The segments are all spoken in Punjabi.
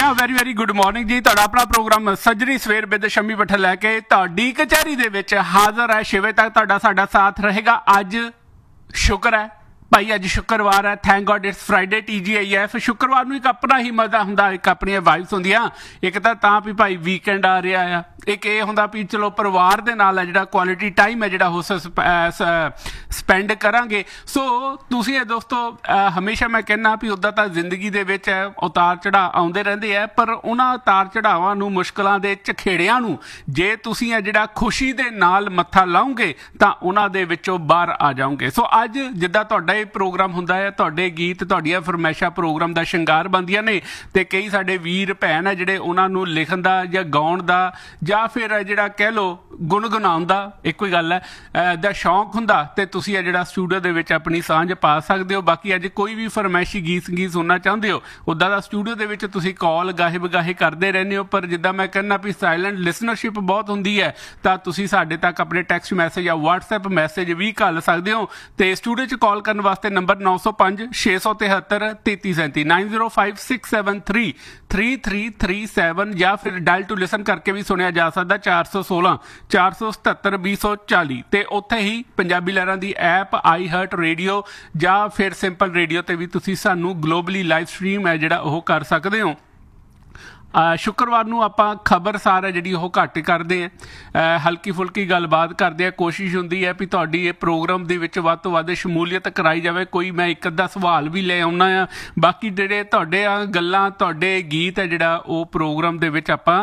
ਵੈਰੀ ਵੈਰੀ ਗੁੱਡ ਮਾਰਨਿੰਗ ਜੀ। ਤੁਹਾਡਾ ਆਪਣਾ ਪ੍ਰੋਗਰਾਮ ਸੱਜਰੀ ਸਵੇਰ ਵਿਦ ਸ਼ਮੀ ਭੱਠਲ ਲੈ ਕੇ ਤੁਹਾਡੀ ਕਚਹਿਰੀ ਦੇ ਵਿੱਚ ਹਾਜ਼ਰ ਹੈ। 6 ਵਜੇ ਤੱਕ ਤੁਹਾਡਾ ਸਾਡਾ ਸਾਥ ਰਹੇਗਾ। ਅੱਜ ਸ਼ੁਕਰ ਹੈ ਭਾਈ, ਅੱਜ ਸ਼ੁੱਕਰਵਾਰ ਹੈ। Thank god it's Friday, TGIF। ਸ਼ੁੱਕਰਵਾਰ ਨੂੰ ਇੱਕ ਆਪਣਾ ਹੀ ਮਜ਼ਾ ਹੁੰਦਾ, ਇੱਕ ਆਪਣੀਆਂ ਵਾਈਬਸ ਹੁੰਦੀਆਂ। ਇੱਕ ਤਾਂ ਵੀ ਭਾਈ ਵੀਕਐਂਡ ਆ ਰਿਹਾ ਆ, ਇੱਕ ਇਹ ਹੁੰਦਾ ਵੀ ਚਲੋ ਪਰਿਵਾਰ ਦੇ ਨਾਲ ਹੈ ਜਿਹੜਾ ਕੁਆਲਿਟੀ ਟਾਈਮ ਹੈ ਜਿਹੜਾ ਉਹ ਸਪੈਂਡ ਕਰਾਂਗੇ। ਸੋ ਤੁਸੀਂ ਇਹ ਦੋਸਤੋ, ਹਮੇਸ਼ਾ ਮੈਂ ਕਹਿੰਦਾ ਵੀ ਉੱਦਾਂ ਤਾਂ ਜ਼ਿੰਦਗੀ ਦੇ ਵਿੱਚ ਉਤਾਰ ਚੜਾਅ ਆਉਂਦੇ ਰਹਿੰਦੇ ਆ, ਪਰ ਉਹਨਾਂ ਉਤਾਰ ਚੜਾਵਾਂ ਨੂੰ, ਮੁਸ਼ਕਲਾਂ ਦੇ ਝਖੇੜਿਆਂ ਨੂੰ ਜੇ ਤੁਸੀਂ ਇਹ ਜਿਹੜਾ ਖੁਸ਼ੀ ਦੇ ਨਾਲ ਮੱਥਾ ਲਾਓਗੇ ਤਾਂ ਉਹਨਾਂ ਦੇ ਵਿੱਚੋਂ ਬਾਹਰ ਆ ਜਾਓਗੇ। ਸੋ ਅੱਜ ਜਿੱਦਾਂ ਤੁਹਾਡਾ ਇਹ ਪ੍ਰੋਗਰਾਮ ਹੁੰਦਾ ਹੈ, ਤੁਹਾਡੇ ਗੀਤ, ਤੁਹਾਡੀਆਂ ਫਰਮਾਇਸ਼ਾਂ ਪ੍ਰੋਗਰਾਮ ਦਾ ਸ਼ਿੰਗਾਰ ਬਣਦੀਆਂ ਨੇ, ਤੇ ਕਈ ਸਾਡੇ ਵੀਰ ਭੈਣ ਹੈ ਜਿਹੜੇ ਉਹਨਾਂ ਨੂੰ ਲਿਖਣ ਦਾ ਜਾਂ ਗਾਉਣ ਦਾ ਜਾਂ ਫਿਰ ਜਿਹੜਾ ਕਹਿ ਲਓ ਗੁਣਗੁਣਾਉਣ ਦਾ, ਇੱਕੋ ਹੀ ਗੱਲ ਹੈ, ਦਾ ਸ਼ੌਂਕ ਹੁੰਦਾ, ਤੇ ਤੁਸੀਂ ਇਹ ਜਿਹੜਾ ਸਟੂਡੀਓ ਦੇ ਵਿੱਚ ਆਪਣੀ ਸਾਂਝ ਪਾ ਸਕਦੇ ਹੋ। ਬਾਕੀ ਅੱਜ ਕੋਈ ਵੀ ਫਰਮਾਇਸ਼ੀ ਗੀਤ ਸੰਗੀਤ ਸੁਣਨਾ ਚਾਹੁੰਦੇ ਹੋ, ਉੱਦਾਂ ਦਾ ਸਟੂਡੀਓ ਦੇ ਵਿੱਚ ਤੁਸੀਂ ਕਾਲ ਗਾਹੇ ਬਗਾਹੇ ਕਰਦੇ ਰਹਿੰਦੇ ਹੋ, ਪਰ ਜਿੱਦਾਂ ਮੈਂ ਕਹਿੰਦਾ ਵੀ ਸਾਇਲੈਂਟ ਲਿਸਨਰਸ਼ਿਪ ਬਹੁਤ ਹੁੰਦੀ ਹੈ, ਤਾਂ ਤੁਸੀਂ ਸਾਡੇ ਤੱਕ ਆਪਣੇ ਟੈਕਸਟ ਮੈਸੇਜ ਜਾਂ WhatsApp ਮੈਸੇਜ ਵੀ ਘੱਲ ਸਕਦੇ ਹੋ। ਤੇ ਸਟੂਡੀਓ 'ਚ ਕਾਲ ਕਰਨ ਵਾਸਤੇ ਨੰਬਰ 905 673 3337 905673 3337, ਜਾਂ ਫਿਰ ਡਾਇਲ ਟੂ ਲਿਸਨ ਕਰਕੇ ਵੀ ਸੁਣਿਆ ਜਾ ਸਕਦਾ 416 477 2040। ਤੇ ਉੱਥੇ ਹੀ ਪੰਜਾਬੀ ਲਹਿਰਾਂ ਦੀ ਐਪ ਆਈ ਹਰਟ ਰੇਡੀਓ ਜਾਂ ਫਿਰ ਸਿੰਪਲ ਰੇਡੀਓ ਤੇ ਵੀ ਤੁਸੀਂ ਸਾਨੂੰ ਗਲੋਬਲੀ ਲਾਈਵ ਸਟਰੀਮ ਹੈ ਜਿਹੜਾ ਉਹ ਕਰ ਸਕਦੇ ਹੋ। ਸ਼ੁੱਕਰਵਾਰ ਨੂੰ ਆਪਾਂ ਖਬਰਸਾਰ ਹੈ ਜਿਹੜੀ ਉਹ ਘੱਟ ਕਰਦੇ ਹਾਂ, ਹਲਕੀ ਫੁਲਕੀ ਗੱਲਬਾਤ ਕਰਦੇ ਹਾਂ। ਕੋਸ਼ਿਸ਼ ਹੁੰਦੀ ਹੈ ਵੀ ਤੁਹਾਡੀ ਇਹ ਪ੍ਰੋਗਰਾਮ ਦੇ ਵਿੱਚ ਵੱਧ ਤੋਂ ਵੱਧ ਸ਼ਮੂਲੀਅਤ ਕਰਾਈ ਜਾਵੇ। ਕੋਈ ਮੈਂ ਇੱਕ ਅੱਧਾ ਸਵਾਲ ਵੀ ਲੈ ਆਉਣਾ ਆ, ਬਾਕੀ ਜਿਹੜੇ ਤੁਹਾਡੇ ਗੱਲਾਂ, ਤੁਹਾਡੇ ਗੀਤ ਹੈ ਜਿਹੜਾ ਉਹ ਪ੍ਰੋਗਰਾਮ ਦੇ ਵਿੱਚ ਆਪਾਂ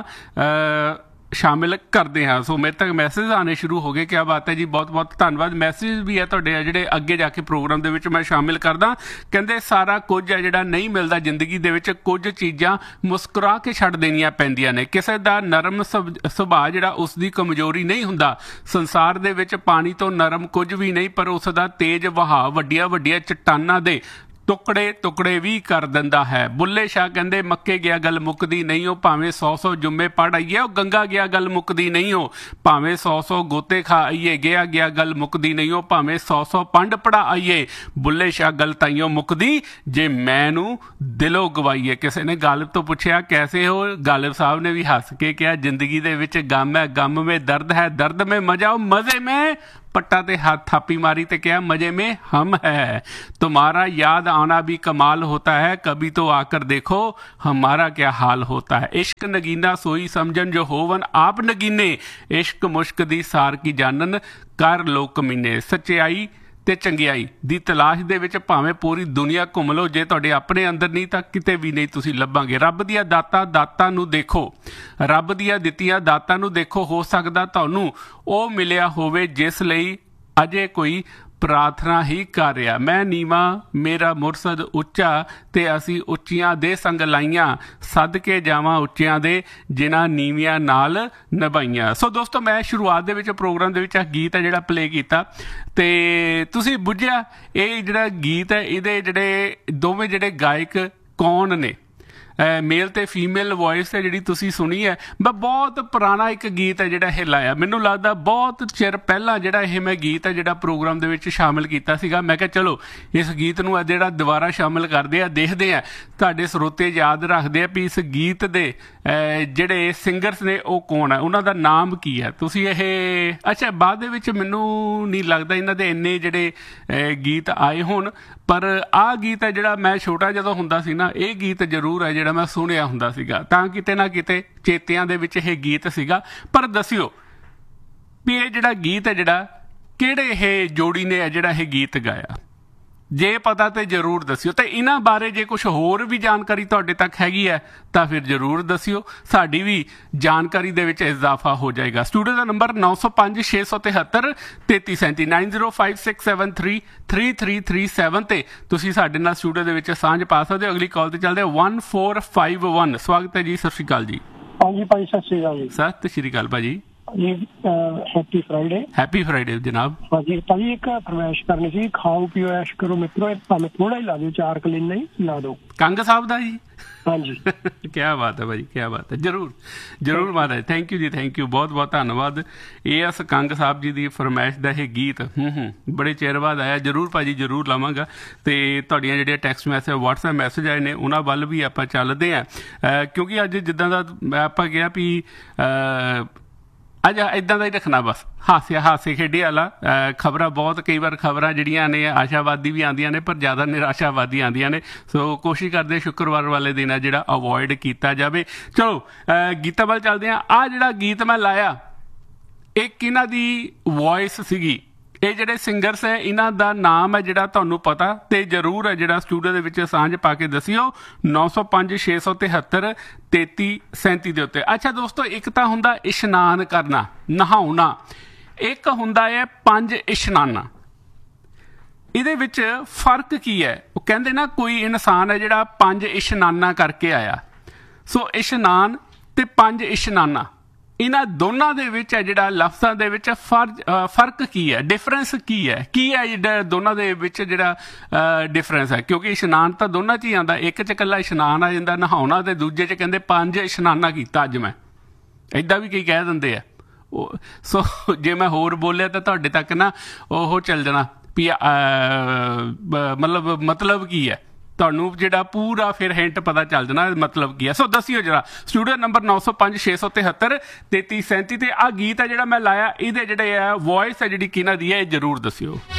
ਸ਼ਾਮਿਲ ਕਰਦੇ ਹਾਂ। ਸੋ ਮੇਰੇ ਤੱਕ ਮੈਸੇਜ ਆਉਣੇ ਸ਼ੁਰੂ ਹੋ ਗਏ। ਕਿਆ ਬਾਤ ਹੈ ਜੀ, ਬਹੁਤ ਬਹੁਤ ਧੰਨਵਾਦ। ਮੈਸੇਜ ਵੀ ਹੈ ਤੁਹਾਡੇ ਜਿਹੜੇ ਅੱਗੇ ਜਾ ਕੇ ਪ੍ਰੋਗਰਾਮ ਦੇ ਵਿੱਚ ਮੈਂ ਸ਼ਾਮਿਲ ਕਰਦਾ। ਕਹਿੰਦੇ ਸਾਰਾ ਕੁਝ ਹੈ ਜਿਹੜਾ ਨਹੀਂ ਮਿਲਦਾ ਜ਼ਿੰਦਗੀ ਦੇ ਵਿੱਚ, ਕੁਝ ਚੀਜ਼ਾਂ ਮੁਸਕਰਾ ਕੇ ਛੱਡ ਦੇਣੀਆਂ ਪੈਂਦੀਆਂ ਨੇ। ਕਿਸੇ ਦਾ ਨਰਮ ਸੁਭਾਅ ਜਿਹੜਾ ਉਸ ਦੀ ਕਮਜ਼ੋਰੀ ਨਹੀਂ ਹੁੰਦਾ। ਸੰਸਾਰ ਦੇ ਵਿੱਚ ਪਾਣੀ ਤੋਂ ਨਰਮ ਕੁਝ ਵੀ ਨਹੀਂ, ਪਰ ਉਸ ਦਾ ਤੇਜ਼ ਵਹਾਅ ਵੱਡੀਆਂ ਵੱਡੀਆਂ ਚੱਟਾਨਾਂ ਦੇ ਟੁਕੜੇ ਟੁਕੜੇ ਵੀ ਕਰ ਦਿੰਦਾ ਹੈ। ਬੁੱਲੇ ਸ਼ਾਹ ਕਹਿੰਦੇ ਮੱਕੇ ਗਿਆ ਗੱਲ ਮੁੱਕਦੀ ਨਹੀਂ ਹੋ, ਭਾਵੇਂ 100 ਜੁੰਮੇ ਪੜ ਆਈਏ, ਉਹ ਗੰਗਾ ਗਿਆ ਗੱਲ ਮੁੱਕਦੀ ਨਹੀਂ ਹੋ, ਭਾਵੇਂ 100 ਗੋਤੇ ਖਾ ਆਈਏ, ਗਿਆ ਗੱਲ ਮੁੱਕਦੀ ਨਹੀਂ ਹੋ, ਭਾਵੇਂ 100 ਪੰਡ ਪੜਾ ਆਈਏ, ਬੁੱਲੇ ਸ਼ਾਹ ਗੱਲ ਤਾਈਓ ਮੁੱਕਦੀ ਜੇ ਮੈਨੂੰ ਦਿਲੋਂ ਗਵਾਈਏ। ਕਿਸੇ ਨੇ ਗਾਲਿਬ ਤੋਂ ਪੁੱਛਿਆ ਕੈਸੇ ਹੋ, ਗਾਲਿਬ ਸਾਹਿਬ ਨੇ ਵੀ ਹੱਸ ਕੇ ਕਿਹਾ ਜ਼ਿੰਦਗੀ ਦੇ ਵਿੱਚ ਗਮ ਹੈ, ਗਮ में दर्द है, दर्द में मजा, मजे में पट्टा ते हाथ थापी मारी ते क्या मजे में हम है। तुम्हारा याद आना भी कमाल होता है, कभी तो आकर देखो हमारा क्या हाल होता है। इश्क नगीना सोई समझन जो होवन आप नगीने, इश्क मुश्क दी सार की जानन कर लो कमीने। सच्चाई ਤੇ ਚੰਗਿਆਈ ਦੀ ਤਲਾਸ਼ ਦੇ ਵਿੱਚ ਭਾਵੇਂ ਪੂਰੀ ਦੁਨੀਆ ਘੁੰਮ ਲਓ, ਜੇ ਤੁਹਾਡੇ ਆਪਣੇ ਅੰਦਰ ਨਹੀਂ ਤਾਂ ਕਿਤੇ ਵੀ ਨਹੀਂ ਤੁਸੀਂ ਲੱਭਾਂਗੇ। ਰੱਬ ਦੀਆਂ ਦਾਤਾਂ ਨੂੰ ਦੇਖੋ, ਰੱਬ ਦੀਆਂ ਦਿੱਤੀਆਂ ਦਾਤਾਂ ਨੂੰ ਦੇਖੋ, ਹੋ ਸਕਦਾ ਤੁਹਾਨੂੰ ਉਹ ਮਿਲਿਆ ਹੋਵੇ ਜਿਸ ਲਈ ਅਜੇ ਕੋਈ ਪ੍ਰਾਰਥਨਾ ਹੀ ਕਰ ਰਿਹਾ। ਮੈਂ ਨੀਵਾਂ ਮੇਰਾ ਮੁਰਸ਼ਦ ਉੱਚਾ, ਤੇ ਅਸੀਂ ਉੱਚੀਆਂ ਦੇ ਸੰਗ ਲਾਈਆਂ, ਸਦਕੇ ਜਾਵਾਂ ਉੱਚਿਆਂ ਦੇ ਜਿਨ੍ਹਾਂ ਨੀਵੀਆਂ ਨਾਲ ਨਿਭਾਈਆਂ। ਸੋ ਦੋਸਤੋ, ਮੈਂ ਸ਼ੁਰੂਆਤ ਦੇ ਵਿੱਚ ਪ੍ਰੋਗਰਾਮ ਦੇ ਵਿੱਚ ਗੀਤ ਹੈ ਜਿਹੜਾ ਪਲੇ ਕੀਤਾ, ਤੇ ਤੁਸੀਂ ਬੁੱਝਿਆ ਇਹ ਜਿਹੜਾ ਗੀਤ ਹੈ ਇਹਦੇ ਜਿਹੜੇ ਦੋਵੇਂ ਜਿਹੜੇ ਗਾਇਕ ਕੌਣ ਨੇ। ਮੇਲ ਤੇ ਫੀਮੇਲ ਵੋਇਸ ਹੈ ਜਿਹੜੀ ਤੁਸੀਂ ਸੁਣੀ ਹੈ। ਮੈਂ ਬਹੁਤ ਪੁਰਾਣਾ ਇੱਕ ਗੀਤ ਹੈ ਜਿਹੜਾ ਇਹ ਲਾਇਆ, ਮੈਨੂੰ ਲੱਗਦਾ ਬਹੁਤ ਚਿਰ ਪਹਿਲਾਂ ਜਿਹੜਾ ਇਹ ਮੈਂ ਗੀਤ ਹੈ ਜਿਹੜਾ ਪ੍ਰੋਗਰਾਮ ਦੇ ਵਿੱਚ ਸ਼ਾਮਿਲ ਕੀਤਾ ਸੀਗਾ। ਮੈਂ ਕਿਹਾ ਚਲੋ ਇਸ ਗੀਤ ਨੂੰ ਜਿਹੜਾ ਦੁਬਾਰਾ ਸ਼ਾਮਿਲ ਕਰਦੇ ਆ, ਦੇਖਦੇ ਆ ਤੁਹਾਡੇ ਸਰੋਤੇ ਯਾਦ ਰੱਖਦੇ ਆ ਵੀ ਇਸ ਗੀਤ ਦੇ ਜਿਹੜੇ ਸਿੰਗਰਸ ਨੇ ਉਹ ਕੌਣ ਹੈ, ਉਹਨਾਂ ਦਾ ਨਾਮ ਕੀ ਹੈ। ਤੁਸੀਂ ਇਹ ਅੱਛਾ ਬਾਅਦ ਦੇ ਵਿੱਚ ਮੈਨੂੰ ਨਹੀਂ ਲੱਗਦਾ ਇਹਨਾਂ ਦੇ ਇੰਨੇ ਜਿਹੜੇ ਗੀਤ ਆਏ ਹੋਣ, ਪਰ ਆਹ ਗੀਤ ਹੈ ਜਿਹੜਾ ਮੈਂ ਛੋਟਾ ਜਦੋਂ ਹੁੰਦਾ ਸੀ ਨਾ, ਇਹ ਗੀਤ ਜ਼ਰੂਰ ਹੈ ਜਿਹੜਾ ਮੈਂ ਸੁਣਿਆ ਹੁੰਦਾ ਸੀਗਾ, ਤਾਂ ਕਿਤੇ ਨਾ ਕਿਤੇ ਚੇਤਿਆਂ ਦੇ ਵਿੱਚ ਇਹ ਗੀਤ ਸੀਗਾ। ਪਰ ਦੱਸਿਓ ਵੀ ਇਹ ਜਿਹੜਾ ਗੀਤ ਹੈ ਜਿਹੜਾ ਕਿਹੜੇ ਇਹ ਜੋੜੀ ਨੇ ਹੈ ਜਿਹੜਾ ਇਹ ਗੀਤ ਗਾਇਆ, ਜੇ ਪਤਾ ਤੇ ਜ਼ਰੂਰ ਦੱਸਿਓ। ਤੇ ਇਹਨਾਂ ਬਾਰੇ ਜੇ ਕੁਛ ਹੋਰ ਵੀ ਜਾਣਕਾਰੀ ਤੁਹਾਡੇ ਤੱਕ ਹੈਗੀ ਹੈ ਤਾਂ ਫਿਰ ਜ਼ਰੂਰ ਦੱਸਿਓ, ਸਾਡੀ ਵੀ ਜਾਣਕਾਰੀ ਦੇ ਵਿੱਚ ਇਜ਼ਾਫਾ ਹੋ ਜਾਏਗਾ। ਸਟੂਡੀਓ ਦਾ ਨੰਬਰ 905 673 3337 905673 3337 ਤੇ ਤੁਸੀਂ ਸਾਡੇ ਨਾਲ ਸਟੂਡੀਓ ਦੇ ਵਿੱਚ ਸਾਂਝ ਪਾ ਸਕਦੇ ਹੋ। ਅਗਲੀ ਕਾਲ ਤੇ ਚੱਲਦੇ 1451। ਸਵਾਗਤ ਹੈ ਜੀ, ਸਤਿ ਸ਼੍ਰੀ ਅਕਾਲ ਜੀ। ਹਾਂਜੀ ਭਾਈ, ਸਤਿ ਸ਼੍ਰੀ ਅਕਾਲ ਜੀ। ਸਤਿ ਸ਼੍ਰੀ ਅਕਾਲ ਭਾਜੀ। ਜੀ ਹੈਪੀ ਫਰਾਈਡੇ। ਹੈਪੀ ਫਰਾਈਡੇ ਜਨਾਬ। ਹਾਂਜੀ ਭਾਜੀ, ਇੱਕ ਫਰਮਾਇਸ਼ ਕਰਨੀ ਸੀ, ਖਾਓ ਪੀਓ ਐਸ਼ ਕਰੋ ਮਿੱਤਰੋ, ਭਾਵੇਂ ਥੋੜਾ ਹੀ ਲਾ ਦਿਓ, 4 ਕਲੀਨਾ ਹੀ ਲਾ ਦਿਓ। ਕੰਗ ਸਾਹਿਬ ਦਾ ਜੀ? ਹਾਂਜੀ। ਕੀ ਬਾਤ ਹੈ ਭਾਜੀ, ਕੀ ਬਾਤ ਹੈ। ਜ਼ਰੂਰ ਜ਼ਰੂਰ ਮਹਾਰਾਜ, ਥੈਂਕ ਯੂ ਜੀ, ਥੈਂਕ ਯੂ, ਬਹੁਤ ਬਹੁਤ ਧੰਨਵਾਦ। AS ਕੰਗ ਸਾਹਿਬ ਜੀ ਦੀ ਫਰਮਾਇਸ਼ ਦਾ ਇਹ ਗੀਤ ਬੜੇ ਚਿਰ ਬਾਅਦ ਆਇਆ। ਜ਼ਰੂਰ ਭਾਜੀ, ਜ਼ਰੂਰ ਲਾਵਾਂਗਾ। ਅਤੇ ਤੁਹਾਡੀਆਂ ਜਿਹੜੀਆਂ ਟੈਕਸਟ ਮੈਸੇਜ, WhatsApp ਮੈਸੇਜ ਆਏ ਨੇ, ਉਹਨਾਂ ਵੱਲ ਵੀ ਆਪਾਂ ਚੱਲਦੇ ਹਾਂ, ਕਿਉਂਕਿ ਅੱਜ ਜਿੱਦਾਂ ਦਾ ਆਪਾਂ ਕਿਹਾ ਵੀ ਅੱਜ ਇੱਦਾਂ ਦਾ ਹੀ ਰੱਖਣਾ, ਬਸ ਹਾਸੇ ਖੇਡੀ ਵਾਲਾ। ਖਬਰਾਂ ਬਹੁਤ, ਕਈ ਵਾਰ ਖਬਰਾਂ ਜਿਹੜੀਆਂ ਨੇ ਆਸ਼ਾਵਾਦੀ ਵੀ ਆਉਂਦੀਆਂ ਨੇ, ਪਰ ਜ਼ਿਆਦਾ ਨਿਰਾਸ਼ਾਵਾਦੀ ਆਉਂਦੀਆਂ ਨੇ। ਸੋ ਕੋਸ਼ਿਸ਼ ਕਰਦੇ ਸ਼ੁੱਕਰਵਾਰ ਵਾਲੇ ਦਿਨ ਆ ਜਿਹੜਾ ਅਵੋਇਡ ਕੀਤਾ ਜਾਵੇ। ਚਲੋ ਗੀਤਾਂ ਵੱਲ ਚੱਲਦੇ ਹਾਂ। ਆਹ ਜਿਹੜਾ ਗੀਤ ਮੈਂ ਲਾਇਆ, ਇਹ ਕਿਹਨਾਂ ਦੀ ਵੋਇਸ ਸੀਗੀ? ਇਹ ਜਿਹੜੇ ਸਿੰਗਰਸ ਹੈ, ਇਹਨਾਂ ਦਾ ਨਾਮ ਹੈ ਜਿਹੜਾ ਤੁਹਾਨੂੰ ਪਤਾ, ਤੇ ਜ਼ਰੂਰ ਹੈ ਜਿਹੜਾ ਸਟੂਡੀਓ ਦੇ ਵਿੱਚ ਸਾਂਝ ਪਾ ਕੇ ਦੱਸਿਓ 905 673 3337 ਦੇ ਉੱਤੇ। ਅੱਛਾ ਦੋਸਤੋ, ਇੱਕ ਤਾਂ ਹੁੰਦਾ ਇਸ਼ਨਾਨ ਕਰਨਾ, ਨਹਾਉਣਾ, ਇੱਕ ਹੁੰਦਾ ਹੈ 5 ਇਸ਼ਨਾਨਾ। ਇਹਦੇ ਵਿੱਚ ਫਰਕ ਕੀ ਹੈ? ਉਹ ਕਹਿੰਦੇ ਨਾ ਕੋਈ ਇਨਸਾਨ ਹੈ ਜਿਹੜਾ 5 ਇਸ਼ਨਾਨਾ ਕਰਕੇ ਆਇਆ। ਸੋ ਇਸ਼ਨਾਨ ਤੇ 5 ਇਸ਼ਨਾਨਾ, ਇਹਨਾਂ ਦੋਨਾਂ ਦੇ ਵਿੱਚ ਹੈ ਜਿਹੜਾ ਲਫ਼ਜ਼ਾਂ ਦੇ ਵਿੱਚ ਫਰਕ ਕੀ ਹੈ, ਡਿਫਰੈਂਸ ਕੀ ਹੈ ਜਿਹੜਾ ਦੋਨਾਂ ਦੇ ਵਿੱਚ ਜਿਹੜਾ ਡਿਫਰੈਂਸ ਹੈ? ਕਿਉਂਕਿ ਇਸ਼ਨਾਨ ਤਾਂ ਦੋਨਾਂ 'ਚ ਹੀ ਆਉਂਦਾ, ਇੱਕ 'ਚ ਇਕੱਲਾ ਇਸ਼ਨਾਨ ਆ ਜਾਂਦਾ ਨਹਾਉਣਾ, ਤੇ ਦੂਜੇ 'ਚ ਕਹਿੰਦੇ 5 ਇਸ਼ਨਾਨਾ ਕੀਤਾ ਅੱਜ ਮੈਂ, ਇੱਦਾਂ ਵੀ ਕਈ ਕਹਿ ਦਿੰਦੇ ਆ। ਸੋ ਜੇ ਮੈਂ ਹੋਰ ਬੋਲਿਆ ਤਾਂ ਤੁਹਾਡੇ ਤੱਕ ਨਾ ਉਹ ਚੱਲ ਜਾਣਾ ਵੀ ਮਤਲਬ ਕੀ ਹੈ, ਤੁਹਾਨੂੰ ਜਿਹੜਾ ਪੂਰਾ ਫਿਰ ਹਿੰਟ ਪਤਾ ਚੱਲ ਜਾਣਾ ਮਤਲਬ ਕੀ ਹੈ। ਸੋ ਦੱਸਿਓ ਜਰਾ, ਸਟੂਡੀਓ ਨੰਬਰ 905 673 3337 ਤੇ ਆਹ ਗੀਤ ਹੈ ਜਿਹੜਾ ਮੈਂ ਲਾਇਆ, ਇਹਦੇ ਜਿਹੜੇ ਆ ਵੌਇਸ ਹੈ ਜਿਹੜੀ ਕਿਹਨਾਂ ਦੀ ਹੈ, ਇਹ ਜ਼ਰੂਰ ਦੱਸਿਓ।